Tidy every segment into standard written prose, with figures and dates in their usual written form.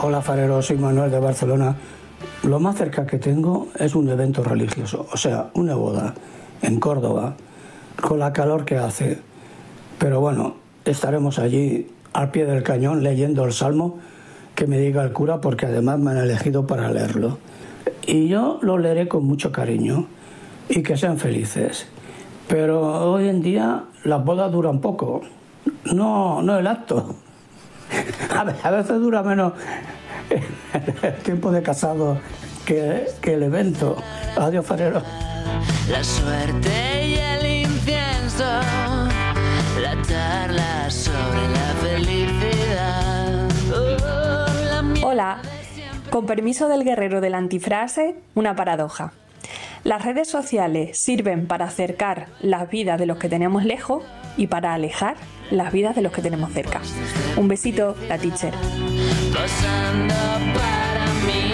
Hola Farero, soy Manuel de Barcelona. Lo más cerca que tengo es un evento religioso, o sea, una boda en Córdoba, con la calor que hace. Pero bueno, estaremos allí al pie del cañón leyendo el salmo que me diga el cura, porque además me han elegido para leerlo. Y yo lo leeré con mucho cariño y que sean felices. Pero hoy en día las bodas duran poco, no el acto. A veces dura menos el tiempo de casado que el evento. Adiós, Farero. La suerte y el incienso, la charla sobre la felicidad. Hola, con permiso del guerrero de la antifrase, una paradoja. Las redes sociales sirven para acercar las vidas de los que tenemos lejos y para alejar las vidas de los que tenemos cerca. Un besito, la teacher. Posando para mí.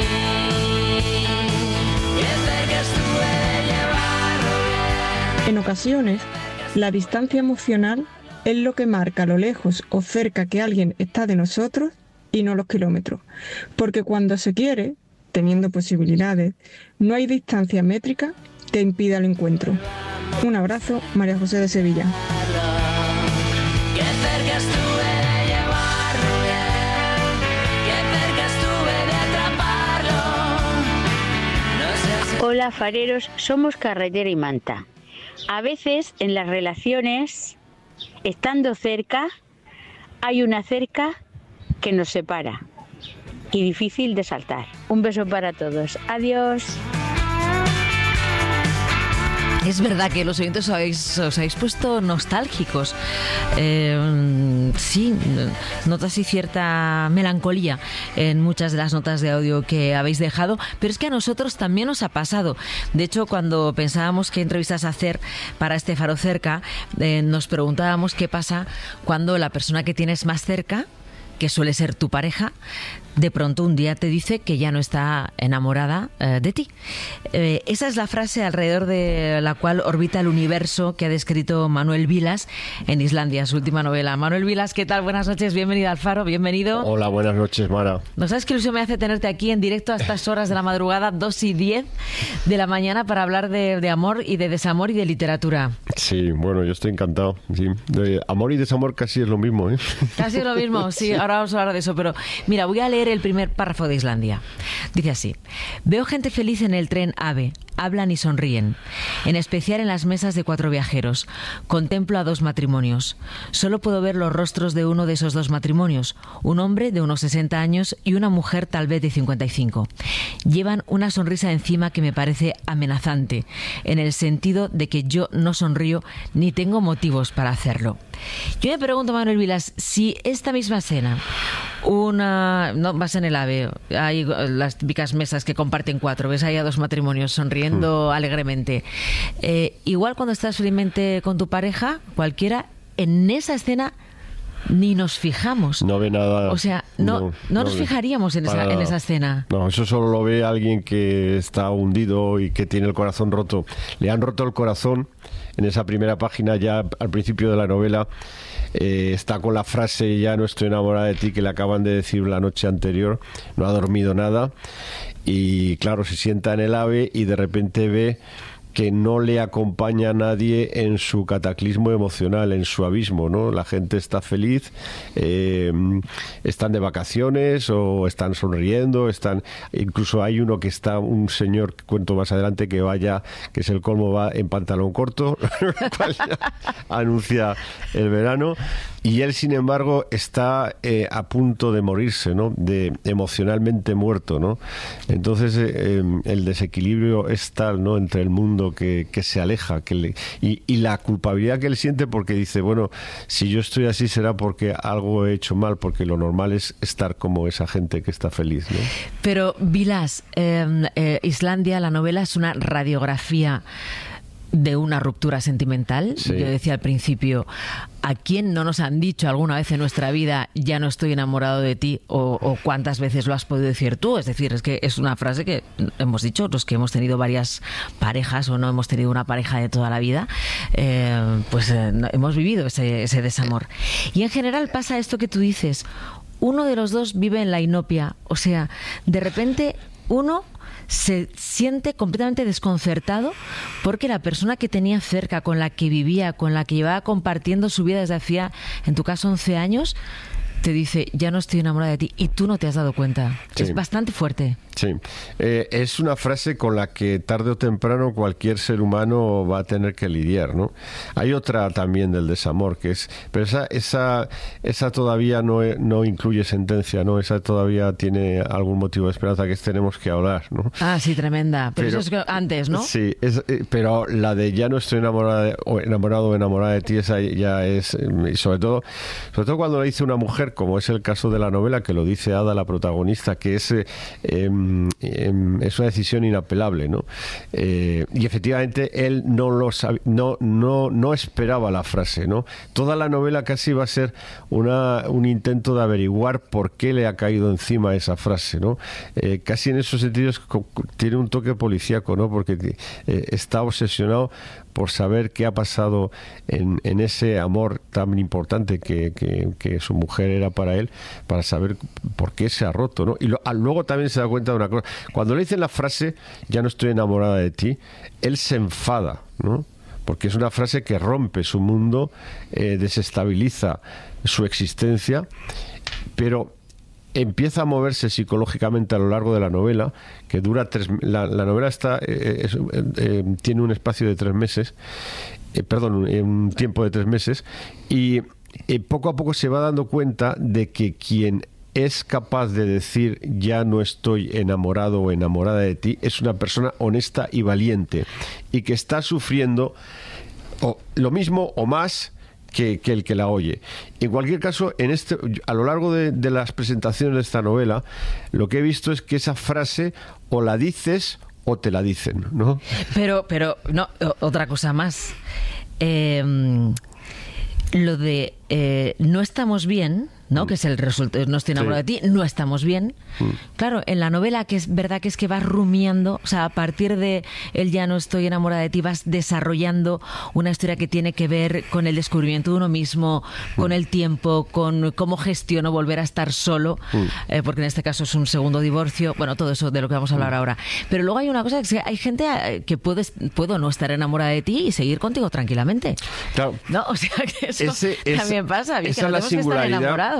En ocasiones, la distancia emocional es lo que marca lo lejos o cerca que alguien está de nosotros y no los kilómetros. Porque cuando se quiere, teniendo posibilidades, no hay distancia métrica que impida el encuentro. Un abrazo, María José de Sevilla. Hola fareros, somos Carretera y Manta. A veces en las relaciones, estando cerca, hay una cerca que nos separa y difícil de saltar. Un beso para todos. Adiós. Es verdad que los oyentes os habéis puesto nostálgicos. Sí, notas así cierta melancolía en muchas de las notas de audio que habéis dejado, pero es que a nosotros también nos ha pasado. De hecho, cuando pensábamos qué entrevistas hacer para este Faro Cerca, nos preguntábamos qué pasa cuando la persona que tienes más cerca, que suele ser tu pareja, de pronto un día te dice que ya no está enamorada de ti. Esa es la frase alrededor de la cual orbita el universo que ha descrito Manuel Vilas en Islandia, su última novela. Manuel Vilas, ¿qué tal? Buenas noches, bienvenido al Faro, bienvenido. Hola, buenas noches, Mara. ¿No sabes qué ilusión me hace tenerte aquí en directo a estas horas de la madrugada, 2:10 de la mañana, para hablar de amor y de desamor y de literatura? Sí, bueno, yo estoy encantado. Sí. De amor y desamor casi es lo mismo, ¿eh? Casi es lo mismo, sí, ahora vamos a hablar de eso, pero mira, voy a leer el primer párrafo de Islandia. Dice así: veo gente feliz en el tren AVE, hablan y sonríen, en especial en las mesas de 4 viajeros. Contemplo a 2 matrimonios. Solo puedo ver los rostros de uno de esos 2 matrimonios, un hombre de unos 60 años y una mujer tal vez de 55. Llevan una sonrisa encima que me parece amenazante, en el sentido de que yo no sonrío ni tengo motivos para hacerlo. Yo me pregunto, Manuel Vilas, si esta misma escena, no vas en el AVE, hay las típicas mesas que comparten 4, ves ahí a 2 matrimonios sonriendo alegremente, igual cuando estás felizmente con tu pareja, cualquiera, en esa escena ni nos fijamos. No ve nada. O sea, no nos fijaríamos en esa escena. No, eso solo lo ve alguien que está hundido y que tiene el corazón roto. Le han roto el corazón en esa primera página, ya al principio de la novela. Está con la frase: ya no estoy enamorada de ti, que le acaban de decir la noche anterior. No ha dormido nada. Y claro, se sienta en el AVE y de repente ve que no le acompaña a nadie en su cataclismo emocional, en su abismo, ¿no? La gente está feliz, están de vacaciones o están sonriendo, incluso hay uno que está, un señor que cuento más adelante, que es el colmo, va en pantalón corto, lo cual anuncia el verano, y él, sin embargo, está a punto de morirse, ¿no? Emocionalmente muerto, ¿no? Entonces el desequilibrio es tal, ¿no?, entre el mundo que se aleja, y la culpabilidad que él siente, porque dice, bueno, si yo estoy así será porque algo he hecho mal, porque lo normal es estar como esa gente que está feliz, ¿no? Pero Vilas, Islandia, la novela, es una radiografía de una ruptura sentimental. Sí. Yo decía al principio, ¿a quién no nos han dicho alguna vez en nuestra vida ya no estoy enamorado de ti? O cuántas veces lo has podido decir tú. Es decir, es que es una frase que hemos dicho los que hemos tenido varias parejas o no hemos tenido una pareja de toda la vida, hemos vivido ese desamor. Y en general pasa esto que tú dices. uno de los dos vive en la inopia. O sea, de repente uno se siente completamente desconcertado porque la persona que tenía cerca, con la que vivía, con la que llevaba compartiendo su vida desde hacía, en tu caso, 11 años, te dice, ya no estoy enamorada de ti, y tú no te has dado cuenta. Sí. Es bastante fuerte. Sí, es una frase con la que tarde o temprano cualquier ser humano va a tener que lidiar, ¿no? Hay otra también del desamor, que es, pero esa todavía no incluye sentencia, ¿no? Esa todavía tiene algún motivo de esperanza que tenemos que hablar, ¿no? Ah, sí, tremenda. Pero eso es antes, ¿no? Sí, pero la de ya no estoy enamorado o enamorada de ti, esa ya es, sobre todo cuando lo dice una mujer, como es el caso de la novela, que lo dice Ada, la protagonista, que es una decisión inapelable, ¿no? Y efectivamente él no esperaba la frase, ¿no? Toda la novela casi va a ser un intento de averiguar por qué le ha caído encima esa frase, ¿no? Casi en esos sentidos tiene un toque policíaco, ¿no? Porque está obsesionado por saber qué ha pasado en ese amor tan importante que su mujer era para él, para saber por qué se ha roto, ¿no? Y luego también se da cuenta de una cosa. Cuando le dicen la frase, ya no estoy enamorada de ti, él se enfada, ¿no? Porque es una frase que rompe su mundo, desestabiliza su existencia, pero empieza a moverse psicológicamente a lo largo de la novela, que dura la novela tiene un espacio de 3 meses, un tiempo de 3 meses, y poco a poco se va dando cuenta de que quien es capaz de decir ya no estoy enamorado o enamorada de ti es una persona honesta y valiente, y que está sufriendo lo mismo o más que el que la oye. En cualquier caso, a lo largo de las presentaciones de esta novela, lo que he visto es que esa frase o la dices o te la dicen, ¿no? Pero no, otra cosa más. Lo de no estamos bien, ¿no? Que es el resultado, no estoy enamorado de ti, no estamos bien. Claro, en la novela, que es verdad que vas rumiando, o sea, a partir de el ya no estoy enamorada de ti, vas desarrollando una historia que tiene que ver con el descubrimiento de uno mismo, con el tiempo, con cómo gestiono volver a estar solo, porque en este caso es un segundo divorcio, bueno, todo eso de lo que vamos a hablar ahora. Pero luego hay una cosa, que hay gente que puedo no estar enamorada de ti y seguir contigo tranquilamente. Claro. ¿No? O sea, que eso también pasa, que no tenemos que estar enamorados.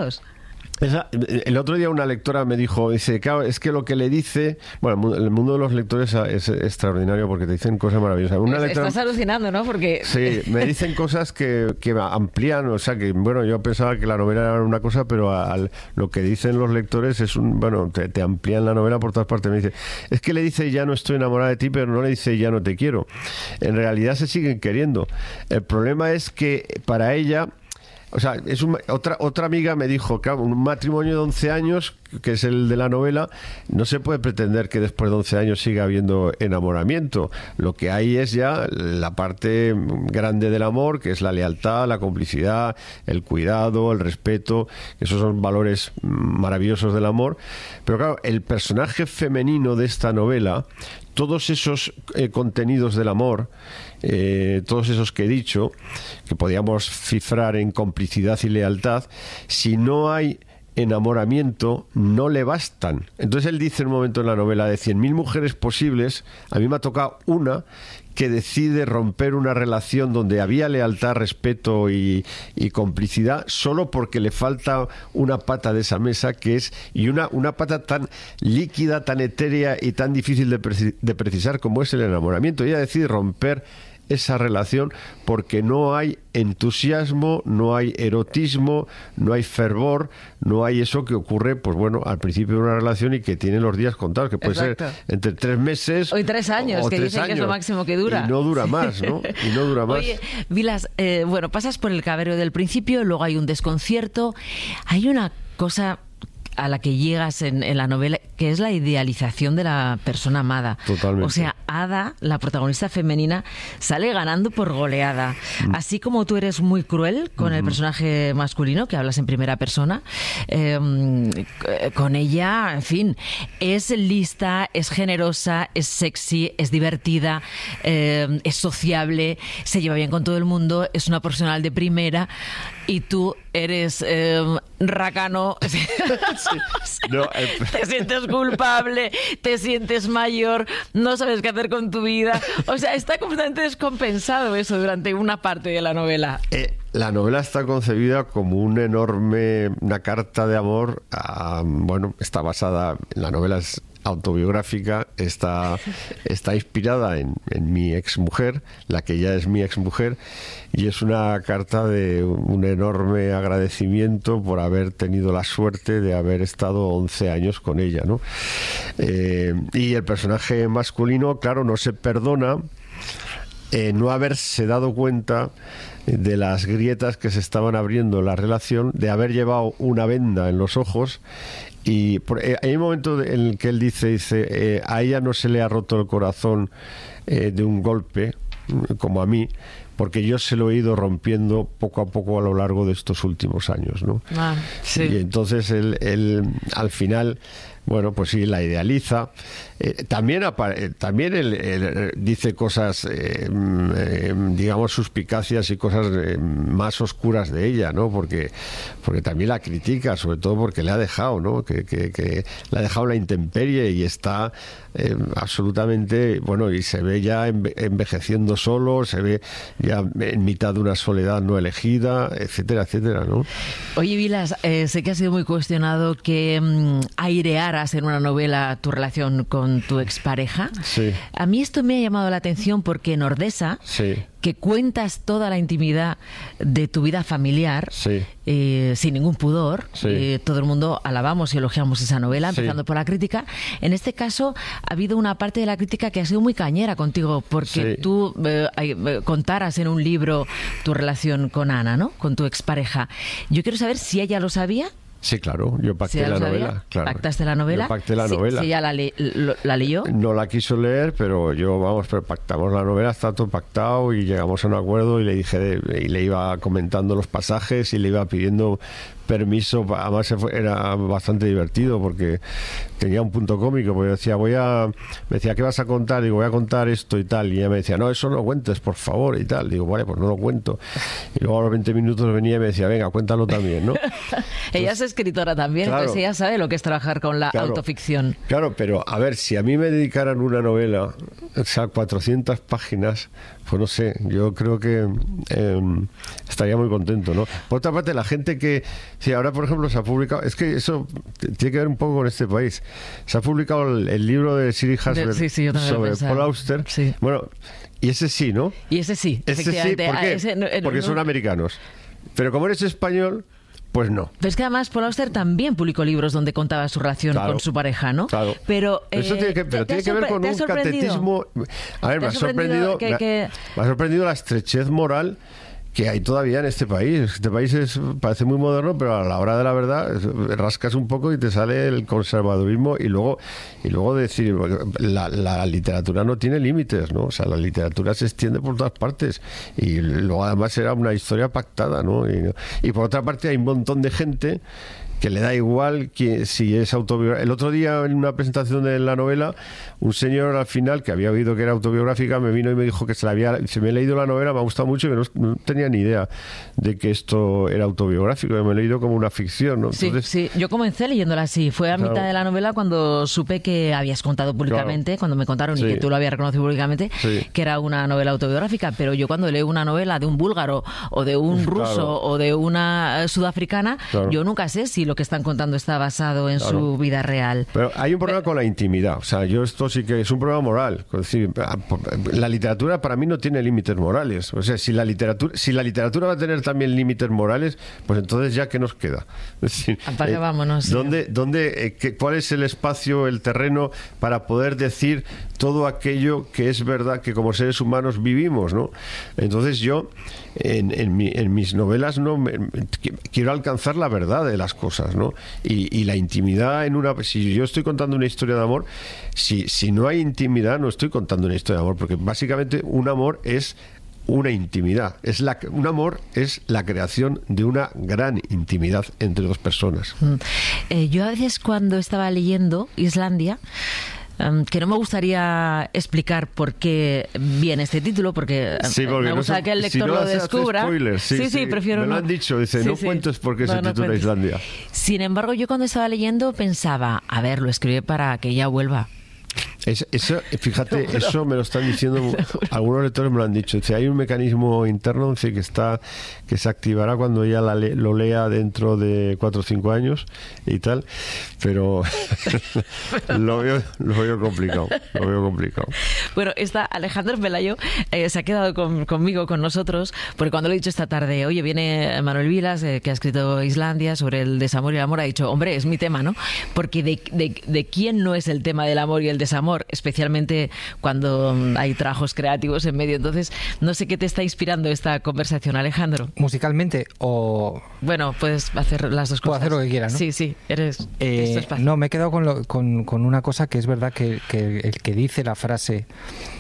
El otro día una lectora me dice, claro, es que lo que le dice, bueno, el mundo de los lectores es extraordinario porque te dicen cosas maravillosas. Estás alucinando, ¿no? Porque sí, me dicen cosas que amplían, o sea, que bueno, yo pensaba que la novela era una cosa, pero lo que dicen los lectores es te amplían la novela por todas partes. Me dice, es que le dice ya no estoy enamorada de ti, pero no le dice ya no te quiero. En realidad se siguen queriendo. El problema es que para ella, o sea, otra amiga me dijo que un matrimonio de 11 años, que es el de la novela, no se puede pretender que después de 11 años siga habiendo enamoramiento. Lo que hay es ya la parte grande del amor, que es la lealtad, la complicidad, el cuidado, el respeto, que esos son valores maravillosos del amor. Pero claro, el personaje femenino de esta novela, todos esos contenidos del amor, todos esos que he dicho, que podíamos cifrar en complicidad y lealtad, si no hay enamoramiento, no le bastan. Entonces él dice en un momento en la novela, de 100.000 mujeres posibles, a mí me ha tocado una que decide romper una relación donde había lealtad, respeto y complicidad, solo porque le falta una pata de esa mesa, y una pata tan líquida, tan etérea y tan difícil de precisar como es el enamoramiento. Ella decide romper esa relación porque no hay entusiasmo, no hay erotismo, no hay fervor, no hay eso que ocurre, pues bueno, al principio de una relación y que tiene los días contados, que puede ser entre 3 meses o 3 años, o que 3 dicen años, que es lo máximo que dura. Y no dura más, ¿no? Y no dura más. Oye, Vilas, bueno, pasas por el cabreo del principio, luego hay un desconcierto, hay una cosa a la que llegas en la novela, que es la idealización de la persona amada. Totalmente. O sea, Ada, la protagonista femenina, sale ganando por goleada. Así como tú eres muy cruel con el personaje masculino, que hablas en primera persona, con ella, en fin, es lista, es generosa, es sexy, es divertida, es sociable, se lleva bien con todo el mundo, es una profesional de primera, y tú eres racano. Sí. No, te sientes culpable, te sientes mayor, no sabes qué hacer con tu vida. O sea, está completamente descompensado eso durante una parte de la novela. La novela está concebida como una carta de amor. Bueno, está basada, la novela es autobiográfica, está inspirada en mi exmujer, la que ya es mi exmujer, y es una carta de un enorme agradecimiento por haber tenido la suerte de haber estado 11 años con ella, ¿no? Y el personaje masculino, claro, no se perdona no haberse dado cuenta de las grietas que se estaban abriendo en la relación, de haber llevado una venda en los ojos. Y hay un momento en el que él dice, a ella no se le ha roto el corazón de un golpe, como a mí, porque yo se lo he ido rompiendo poco a poco a lo largo de estos últimos años, ¿no? Sí. Y entonces él al final, bueno, pues sí, la idealiza. También él dice cosas, digamos, suspicacias y cosas más oscuras de ella, ¿no? Porque también la critica, sobre todo porque le ha dejado, ¿no? Que le ha dejado la intemperie y está absolutamente, bueno, y se ve ya envejeciendo solo, se ve ya en mitad de una soledad no elegida, etcétera, etcétera, ¿no? Oye, Vilas, sé que ha sido muy cuestionado que airearas en una novela tu relación con tu expareja. Sí. A mí esto me ha llamado la atención porque en Ordesa, sí, que cuentas toda la intimidad de tu vida familiar, sí, sin ningún pudor, sí, todo el mundo alabamos y elogiamos esa novela, empezando sí, por la crítica. En este caso ha habido una parte de la crítica que ha sido muy cañera contigo, porque sí, tú contaras en un libro tu relación con Ana, ¿no? Con tu expareja. Yo quiero saber si ella lo sabía. Sí, claro, yo pacté la novela. Claro. ¿Pactaste la novela? Yo pacté la novela. ¿Sí ella la leyó? No la quiso leer, pero pero pactamos la novela, está todo pactado y llegamos a un acuerdo y le dije, y le iba comentando los pasajes y le iba pidiendo permiso. Además era bastante divertido porque tenía un punto cómico, porque me decía, ¿qué vas a contar? Digo, voy a contar esto y tal, y ella me decía, no, eso no lo cuentes, por favor, y tal. Digo, vale, pues no lo cuento. Y luego a los 20 minutos venía y me decía, venga, cuéntalo también, ¿no? Ella es escritora también, claro, entonces ella sabe lo que es trabajar con la autoficción. Claro, pero a ver, si a mí me dedicaran una novela, o sea, 400 páginas, pues no sé, yo creo que estaría muy contento, ¿no? Por otra parte, la gente que... Sí, ahora, por ejemplo, se ha publicado... Es que eso tiene que ver un poco con este país. Se ha publicado el libro de Siri Hasberg sobre Paul Auster. Sí. Bueno, y ese sí, ¿no? Y ese sí, ese sí, ¿por qué? Porque son americanos. Pero como eres español... Pues no. Pero es que además Paul Auster también publicó libros donde contaba su relación con su pareja, ¿no? Claro. Pero eso tiene que ver con un catecismo. A ver, me ha sorprendido la estrechez moral que hay todavía en este país. Este país parece muy moderno, pero a la hora de la verdad rascas un poco y te sale el conservadurismo y luego decir, la literatura no tiene límites, ¿no? O sea, la literatura se extiende por todas partes y luego además era una historia pactada, ¿no? Y por otra parte hay un montón de gente que le da igual que si es autobiográfica. El otro día, en una presentación de la novela, un señor al final, que había oído que era autobiográfica, me vino y me dijo que se me he leído la novela, me ha gustado mucho y que no tenía ni idea de que esto era autobiográfico, me he leído como una ficción, ¿no? Entonces, sí, yo comencé leyéndola así. Fue a mitad de la novela cuando supe que habías contado públicamente, cuando me contaron y que tú lo habías reconocido públicamente, que era una novela autobiográfica. Pero yo cuando leo una novela de un búlgaro o de un ruso o de una sudafricana, yo nunca sé si lo que están contando está basado en su vida real. Pero hay un problema con la intimidad. O sea, esto sí que es un problema moral. Es decir, la literatura para mí no tiene límites morales. O sea, si la literatura va a tener también límites morales, pues entonces ya ¿qué nos queda? Es decir, vámonos. ¿Cuál es el espacio, el terreno para poder decir todo aquello que es verdad que como seres humanos vivimos, ¿no? Entonces yo en mis novelas quiero alcanzar la verdad de las cosas. cosas, ¿no? Y la intimidad si yo estoy contando una historia de amor, si no hay intimidad, no estoy contando una historia de amor, porque básicamente un amor es una intimidad. Un amor es la creación de una gran intimidad entre dos personas. Yo a veces cuando estaba leyendo Islandia, que no me gustaría explicar por qué viene este título, porque me gusta que el lector lo descubra. Spoilers, sí, prefiero me lo han dicho, dice, no cuentes por qué se titula Islandia. Sin embargo, yo cuando estaba leyendo pensaba, a ver, lo escribe para que ella vuelva. Eso, fíjate, eso me lo están diciendo algunos lectores, me lo han dicho. Dice, hay un mecanismo interno, dice, que se activará cuando ella lo lea dentro de 4 o 5 años y tal, pero lo veo complicado. Bueno, Alejandro Pelayo se ha quedado conmigo, con nosotros, porque cuando lo he dicho esta tarde, oye, viene Manuel Vilas, que ha escrito Islandia sobre el desamor y el amor, ha dicho, hombre, es mi tema, ¿no? Porque de quién no es el tema del amor y el desamor, especialmente cuando hay trabajos creativos en medio. Entonces, no sé qué te está inspirando esta conversación, Alejandro. ¿Musicalmente o...? Bueno, puedes hacer las dos cosas. Puedo hacer lo que quieras, ¿no? Sí, eres... no, me he quedado con una cosa que es verdad que el que dice la frase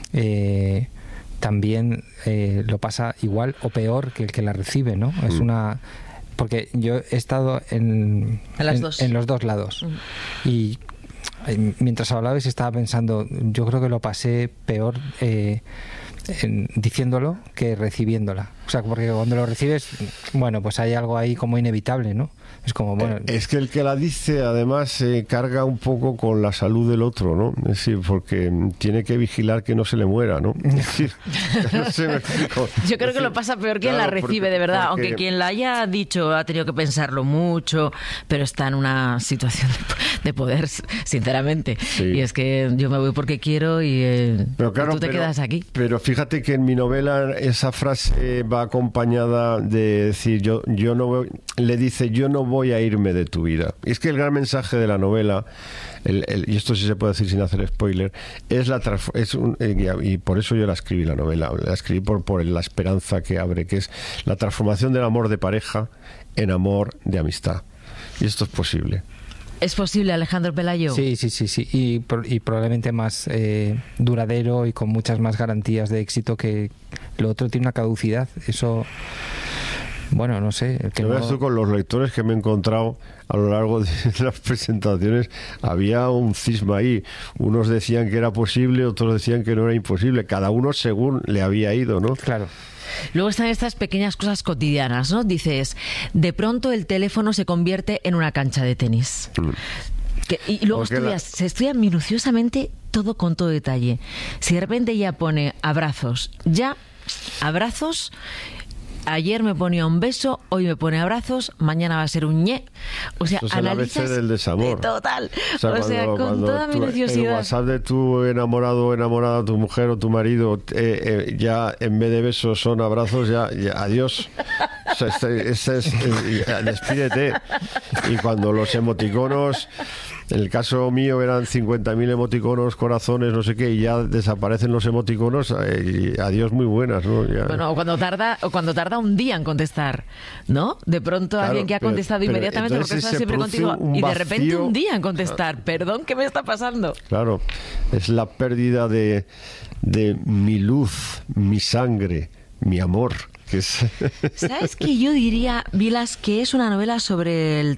también lo pasa igual o peor que el que la recibe, ¿no? Es una... Porque yo he estado en los dos lados. Y mientras hablabais estaba pensando, yo creo que lo pasé peor diciéndolo que recibiéndola. O sea, porque cuando lo recibes, bueno, pues hay algo ahí como inevitable, ¿no? Es como, bueno... Es que el que la dice, además, se carga un poco con la salud del otro, ¿no? Es decir, porque tiene que vigilar que no se le muera, ¿no? Es decir, no sé, me explico. Yo creo que lo pasa peor quien la recibe, de verdad. Aunque quien la haya dicho ha tenido que pensarlo mucho, pero está en una situación de poder, sinceramente. Sí. Y es que yo me voy porque quiero y tú te quedas aquí. Pero fíjate que en mi novela esa frase va acompañada de decir, yo no voy, le dice, yo no voy a irme de tu vida. Y es que el gran mensaje de la novela, y esto sí se puede decir sin hacer spoiler, y por eso yo la escribí, la novela, la escribí por la esperanza que abre, que es la transformación del amor de pareja en amor de amistad. Y esto es posible. ¿Es posible, Alejandro Pelayo? Sí. Y probablemente más duradero y con muchas más garantías de éxito, que lo otro tiene una caducidad. Eso, bueno, no sé. Tú con los lectores que me he encontrado a lo largo de las presentaciones, había un cisma ahí. Unos decían que era posible, otros decían que no era imposible. Cada uno según le había ido, ¿no? Claro. Luego están estas pequeñas cosas cotidianas, ¿no? Dices, de pronto el teléfono se convierte en una cancha de tenis. Y luego se estudia minuciosamente todo con todo detalle. Si de repente ya pone abrazos, ayer me ponía un beso, hoy me pone abrazos, mañana va a ser un ñe. O sea, analizas del desamor. Total. O sea, con toda minuciosidad. El WhatsApp de tu enamorado o enamorada, tu mujer o tu marido, ya en vez de besos son abrazos, ya adiós. O sea, despídete. Y cuando los emoticonos... En el caso mío eran 50.000 emoticonos, corazones, no sé qué, y ya desaparecen los emoticonos, y adiós muy buenas, ¿no? Ya. Bueno, o cuando tarda un día en contestar, ¿no? De pronto alguien que ha contestado inmediatamente porque está siempre contigo, y de repente un día en contestar. Perdón, ¿qué me está pasando? Claro, es la pérdida de mi luz, mi sangre, mi amor. ¿Sabes qué? Yo diría, Vilas, que es una novela sobre el